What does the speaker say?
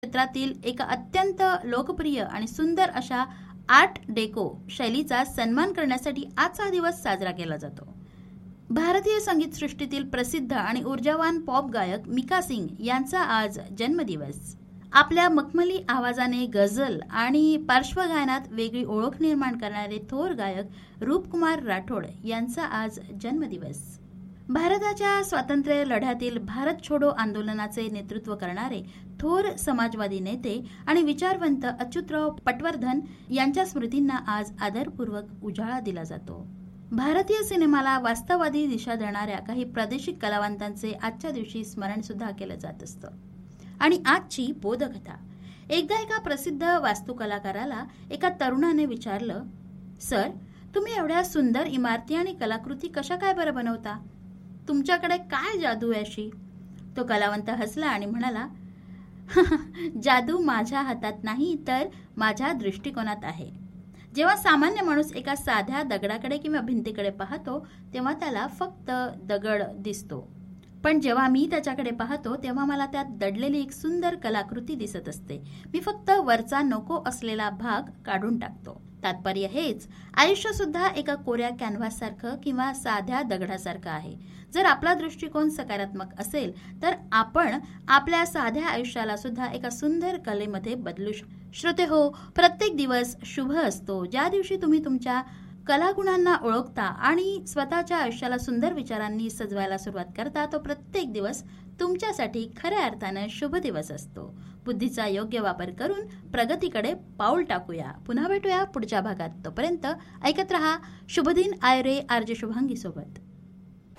क्षेत्रातील एका अत्यंत लोकप्रिय आणि सुंदर अशा आर्ट डेको शैलीचा सन्मान करण्यासाठी आजचा दिवस साजरा केला जातो. भारतीय संगीत सृष्टीतील प्रसिद्ध आणि ऊर्जावान पॉप गायक मिका सिंग यांचा आज जन्मदिवस. आपल्या मखमली आवाजाने गझल आणि पार्श्वगायनात वेगळी ओळख निर्माण करणारे थोर गायक रूपकुमार राठोड यांचा आज जन्मदिवस. भारताच्या स्वातंत्र्य लढ्यातील भारत छोडो आंदोलनाचे नेतृत्व करणारे थोर समाजवादी नेते आणि विचारवंत अच्युतराव पटवर्धन यांच्या स्मृतींना आज आदरपूर्वक उजाळा दिला जातो. भारतीय सिनेमाला वास्तववादी दिशा देणाऱ्या काही प्रादेशिक कलावंतांचे आजच्या दिवशी स्मरण सुद्धा केलं जात असतं. आणि आजची बोधकथा. एकदा एका प्रसिद्ध वास्तुकलाकाराला एका तरुणाने विचारलं, सर, तुम्ही एवढ्या सुंदर इमारती आणि कलाकृती कशा काय बरं बनवता? तुमच्याकडे काय जादू आहे अशी? तो कलावंत हसला आणि म्हणाला, जादू माझ्या हातात नाही तर माझ्या दृष्टिकोनात आहे. जेव्हा सामान्य माणूस एका साध्या दगडाकडे किंवा भिंतीकडे पाहतो तेव्हा त्याला फक्त दगड दिसतो, पण जेव्हा मी त्याच्याकडे पाहतो तेव्हा मला त्यात दडलेली एक सुंदर कलाकृती दिसत असते. मी फक्त वरचा नको असलेला भाग काढून टाकतो. तात्पर्य हेच, आयुष्य सुद्धा एका कोऱ्या कॅनव्हास सारखं किंवा साध्या दगडासारखं आहे. जर आपला दृष्टिकोन सकारात्मक असेल तर आपण आपल्या साध्या आयुष्याला सुद्धा एका सुंदर कलेमध्ये बदलू शकतो. श्रोते हो, प्रत्येक दिवस शुभ असतो. ज्या दिवशी तुम्ही तुमच्या कलागुणांना ओळखता आणि स्वतःच्या आयुष्याला सुंदर विचारांनी सजवायला सुरुवात करता, तो प्रत्येक दिवस तुमच्यासाठी खऱ्या अर्थानं शुभ दिवस असतो. बुद्धीचा योग्य वापर करून प्रगतीकडे पाऊल टाकूया. पुन्हा भेटूया पुढच्या भागात. तोपर्यंत ऐकत रहा शुभदिन आयरे आरजे शुभांगी सोबत.